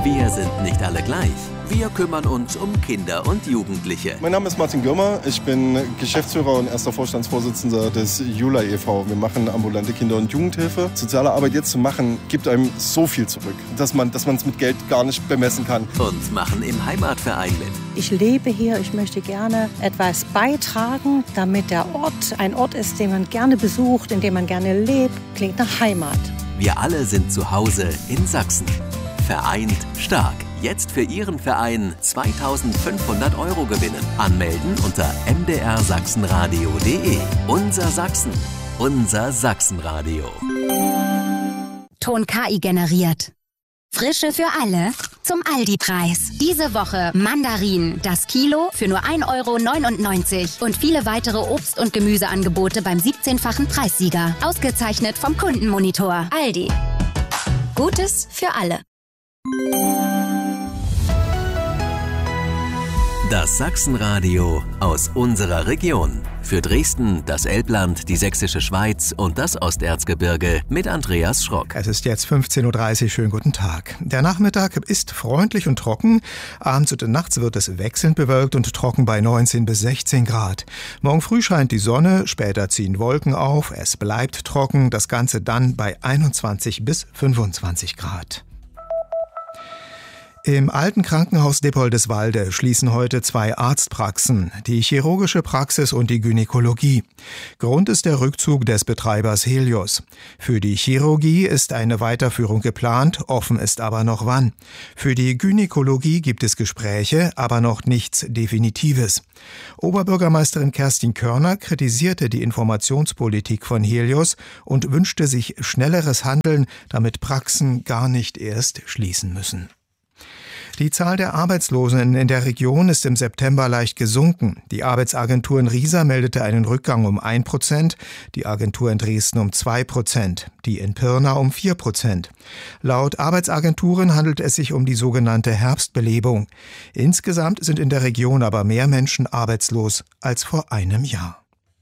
Wir sind nicht alle gleich. Wir kümmern uns um Kinder und Jugendliche. Mein Name ist Martin Gürmer. Ich bin Geschäftsführer und erster Vorstandsvorsitzender des Jula e.V. Wir machen ambulante Kinder- und Jugendhilfe. Soziale Arbeit jetzt zu machen, gibt einem so viel zurück, dass man es mit Geld gar nicht bemessen kann. Und machen im Heimatverein mit. Ich lebe hier, ich möchte gerne etwas beitragen, damit der Ort ein Ort ist, den man gerne besucht, in dem man gerne lebt. Klingt nach Heimat. Wir alle sind zu Hause in Sachsen. Vereint stark. Jetzt für Ihren Verein 2.500 € gewinnen. Anmelden unter mdrsachsenradio.de. Unser Sachsen. Unser Sachsenradio. Ton KI generiert. Frische für alle zum Aldi-Preis. Diese Woche Mandarinen, das Kilo für nur 1,99 € und viele weitere Obst- und Gemüseangebote beim 17-fachen Preissieger. Ausgezeichnet vom Kundenmonitor. Aldi. Gutes für alle. Das Sachsenradio aus unserer Region. Für Dresden, das Elbland, die Sächsische Schweiz und das Osterzgebirge mit Andreas Schrock. Es ist jetzt 15:30 Uhr. Schönen guten Tag. Der Nachmittag ist freundlich und trocken. Abends und nachts wird es wechselnd bewölkt und trocken bei 19 bis 16 Grad. Morgen früh scheint die Sonne, später ziehen Wolken auf. Es bleibt trocken, das Ganze dann bei 21 bis 25 Grad. Im alten Krankenhaus Dippoldeswalde schließen heute 2 Arztpraxen, die chirurgische Praxis und die Gynäkologie. Grund ist der Rückzug des Betreibers Helios. Für die Chirurgie ist eine Weiterführung geplant, offen ist aber noch wann. Für die Gynäkologie gibt es Gespräche, aber noch nichts Definitives. Oberbürgermeisterin Kerstin Körner kritisierte die Informationspolitik von Helios und wünschte sich schnelleres Handeln, damit Praxen gar nicht erst schließen müssen. Die Zahl der Arbeitslosen in der Region ist im September leicht gesunken. Die Arbeitsagentur in Riesa meldete einen Rückgang um 1%, die Agentur in Dresden um 2%, die in Pirna um 4%. Laut Arbeitsagenturen handelt es sich um die sogenannte Herbstbelebung. Insgesamt sind in der Region aber mehr Menschen arbeitslos als vor einem Jahr.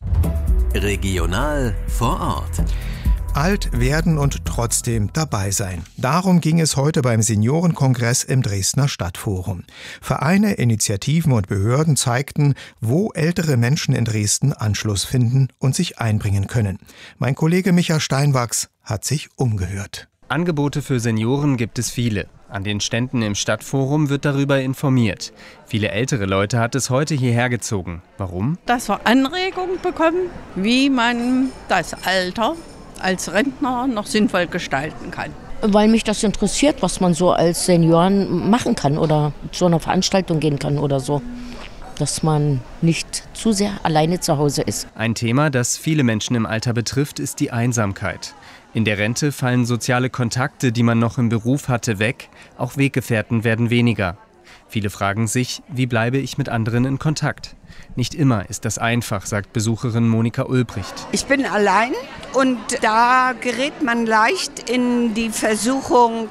Regional vor Ort. Alt werden und trotzdem dabei sein. Darum ging es heute beim Seniorenkongress im Dresdner Stadtforum. Vereine, Initiativen und Behörden zeigten, wo ältere Menschen in Dresden Anschluss finden und sich einbringen können. Mein Kollege Micha Steinwachs hat sich umgehört. Angebote für Senioren gibt es viele. An den Ständen im Stadtforum wird darüber informiert. Viele ältere Leute hat es heute hierher gezogen. Warum? Dass wir Anregungen bekommen, wie man das Alter als Rentner noch sinnvoll gestalten kann. Weil mich das interessiert, was man so als Senioren machen kann oder zu einer Veranstaltung gehen kann oder so. Dass man nicht zu sehr alleine zu Hause ist. Ein Thema, das viele Menschen im Alter betrifft, ist die Einsamkeit. In der Rente fallen soziale Kontakte, die man noch im Beruf hatte, weg. Auch Weggefährten werden weniger. Viele fragen sich, wie bleibe ich mit anderen in Kontakt? Nicht immer ist das einfach, sagt Besucherin Monika Ulbricht. Ich bin allein und da gerät man leicht in die Versuchung,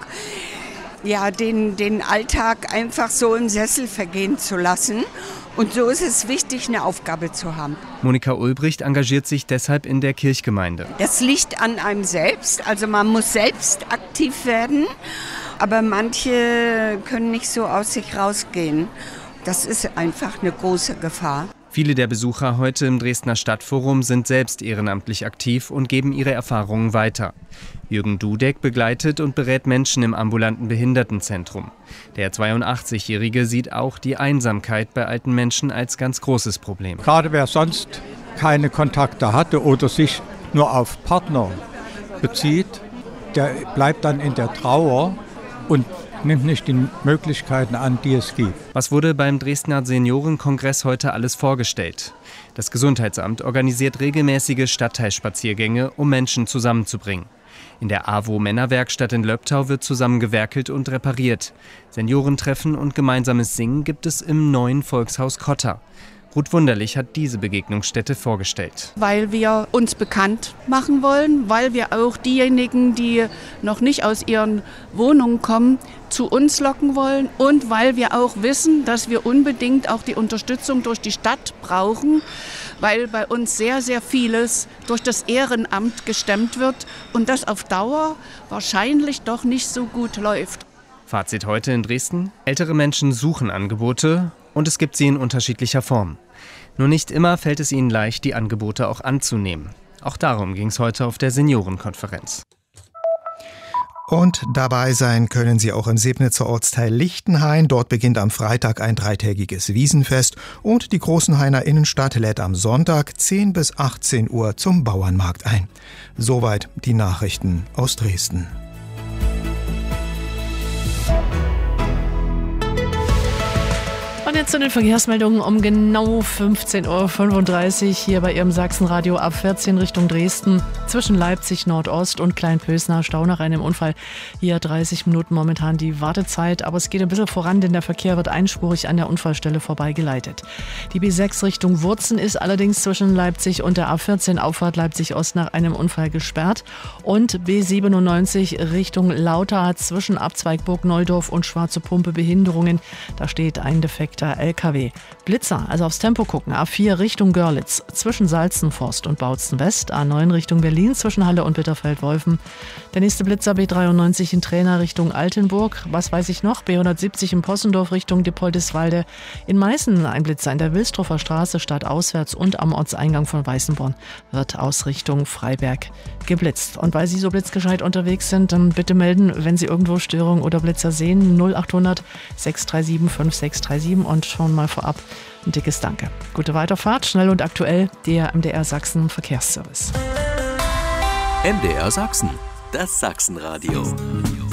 den Alltag einfach so im Sessel vergehen zu lassen. Und so ist es wichtig, eine Aufgabe zu haben. Monika Ulbricht engagiert sich deshalb in der Kirchgemeinde. Das liegt an einem selbst, also man muss selbst aktiv werden. Aber manche können nicht so aus sich rausgehen. Das ist einfach eine große Gefahr. Viele der Besucher heute im Dresdner Stadtforum sind selbst ehrenamtlich aktiv und geben ihre Erfahrungen weiter. Jürgen Dudek begleitet und berät Menschen im ambulanten Behindertenzentrum. Der 82-Jährige sieht auch die Einsamkeit bei alten Menschen als ganz großes Problem. Gerade wer sonst keine Kontakte hatte oder sich nur auf Partner bezieht, der bleibt dann in der Trauer und nimmt nicht die Möglichkeiten an, die es gibt. Was wurde beim Dresdner Seniorenkongress heute alles vorgestellt? Das Gesundheitsamt organisiert regelmäßige Stadtteilspaziergänge, um Menschen zusammenzubringen. In der AWO-Männerwerkstatt in Löbtau wird zusammengewerkelt und repariert. Seniorentreffen und gemeinsames Singen gibt es im neuen Volkshaus Kotter. Ruth Wunderlich hat diese Begegnungsstätte vorgestellt. Weil wir uns bekannt machen wollen, weil wir auch diejenigen, die noch nicht aus ihren Wohnungen kommen, zu uns locken wollen und weil wir auch wissen, dass wir unbedingt auch die Unterstützung durch die Stadt brauchen, weil bei uns sehr, sehr vieles durch das Ehrenamt gestemmt wird und das auf Dauer wahrscheinlich doch nicht so gut läuft. Fazit heute in Dresden: Ältere Menschen suchen Angebote und es gibt sie in unterschiedlicher Form. Nur nicht immer fällt es ihnen leicht, die Angebote auch anzunehmen. Auch darum ging es heute auf der Seniorenkonferenz. Und dabei sein können Sie auch im Sebnitzer Ortsteil Lichtenhain. Dort beginnt am Freitag ein 3-tägiges Wiesenfest und die Großenhainer Innenstadt lädt am Sonntag 10 bis 18 Uhr zum Bauernmarkt ein. Soweit die Nachrichten aus Dresden. Und jetzt zu den Verkehrsmeldungen um genau 15.35 Uhr hier bei Ihrem Sachsenradio ab 14 Richtung Dresden. Zwischen Leipzig Nordost und Kleinpösner Stau nach einem Unfall. Hier 30 Minuten momentan die Wartezeit, aber es geht ein bisschen voran, denn der Verkehr wird einspurig an der Unfallstelle vorbeigeleitet. Die B6 Richtung Wurzen ist allerdings zwischen Leipzig und der A14 Auffahrt Leipzig-Ost nach einem Unfall gesperrt. Und B97 Richtung Lauter hat zwischen Abzweig Burg-Neudorf und Schwarze Pumpe Behinderungen. Da steht ein defekter LKW. Blitzer, also aufs Tempo gucken. A4 Richtung Görlitz zwischen Salzenforst und Bautzen West. A9 Richtung Berlin zwischen Halle und Bitterfeld-Wolfen. Der nächste Blitzer B93 in Trainer Richtung Altenburg. Was weiß ich noch? B170 in Possendorf Richtung Dippoldiswalde. In Meißen ein Blitzer in der Wilsdruffer Straße stadtauswärts und am Ortseingang von Weißenborn wird aus Richtung Freiberg geblitzt. Und weil Sie so blitzgescheit unterwegs sind, dann bitte melden, wenn Sie irgendwo Störungen oder Blitzer sehen. 0800 637 5637 und schon mal vorab ein dickes Danke. Gute Weiterfahrt, schnell und aktuell, der MDR Sachsen Verkehrsservice. MDR Sachsen, das Sachsenradio.